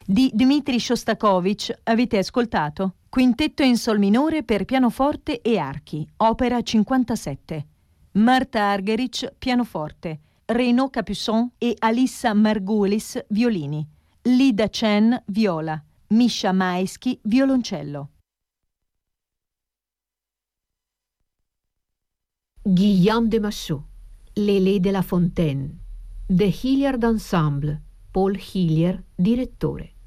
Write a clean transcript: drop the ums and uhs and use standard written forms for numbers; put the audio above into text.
Di Dmitri Shostakovich avete ascoltato Quintetto in sol minore per pianoforte e archi, opera 57. Marta Argerich, pianoforte, Renaud Capuçon e Alissa Margulis, violini, Lida Chen, viola, Misha Maeschi, violoncello. Guillaume de Machaut, Lélé de la Fontaine, The Hilliard Ensemble, Paul Hillier, direttore.